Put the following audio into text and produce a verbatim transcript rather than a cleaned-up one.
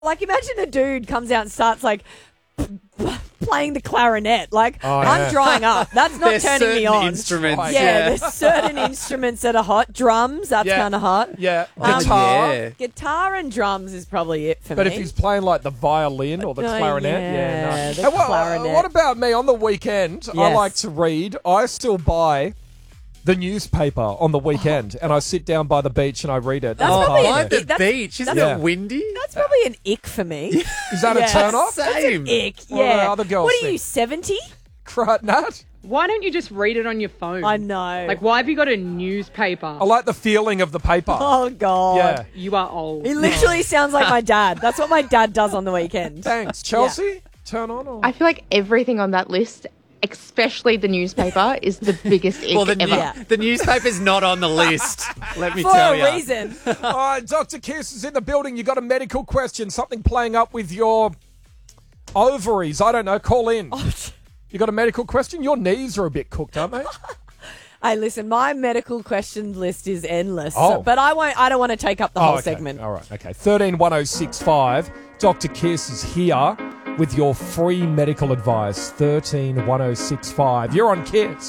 Like, imagine a dude comes out and starts, like, playing the clarinet. Like, Oh, I'm yeah. drying up. That's not There's turning me certain on. instruments. Yeah, Yeah. there's certain instruments that are hot. Drums, that's Yeah. kind of hot. Yeah. Um, Guitar. yeah. Guitar and drums is probably it for But me. if he's playing like the violin or the Oh, clarinet, yeah, yeah, no. the And what, clarinet. what about me on the weekend? I Yes. like to read. I still buy the newspaper on the weekend, and I sit down by the beach and I read it. That's in the probably park By an there. the that's- beach. Isn't Yeah. it windy? That's probably an ick for me. Is that Yeah. a turn off? Same. Ick, What do yeah. other girls what are think? you, seventy? Right, Nat? Why don't you just read it on your phone? I know. Like, why have you got a newspaper? I like the feeling of the paper. Oh, God. Yeah. You are old. He literally sounds like my dad. That's what my dad does on the weekend. Thanks. Chelsea, turn on or... I feel like everything on that list, especially the newspaper, is the biggest ick Well, the, ever. new, Yeah. the newspaper's not on the list. Let me For tell a you. reason. All right, Doctor Kiss is in the building. You got a medical question, something playing up with your ovaries. I don't know. Call in. Oh, You got a medical question? Your knees are a bit cooked, aren't they? Hey, listen, my medical question list is endless. Oh. So- but I won't. I don't want to take up the Oh, whole okay. segment. All right, okay. thirteen one oh six five. Doctor Kiss is here with your free medical advice. thirteen one oh six five. You're on Kiss.